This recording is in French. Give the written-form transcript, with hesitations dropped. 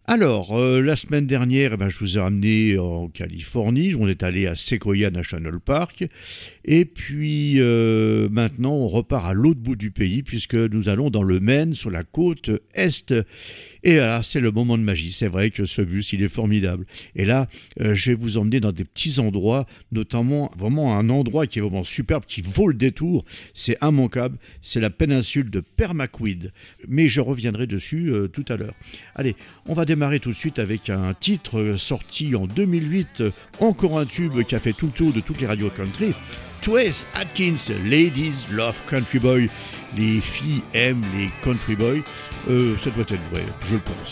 Alors, la semaine dernière, je vous ai ramené en Californie. On est allé à Sequoia National Park. Et puis, maintenant, on repart à l'autre bout du pays, puisque nous allons dans le Maine, sur la côte est. Et là, c'est le moment de magie. C'est vrai que ce bus, il est formidable. Et là, je vais vous emmener dans des petits endroits, notamment vraiment un endroit qui est vraiment superbe, qui vaut le détour. C'est immanquable. C'est la péninsule de Permaquid. Mais je reviendrai dessus tout à l'heure. Allez, on va démarrer tout de suite avec un titre sorti en 2008. Encore un tube qui a fait tout le tour de toutes les radios country. Twice Atkins, Ladies Love Country Boy. Les filles aiment les country boys. Ça doit être vrai, je le pense.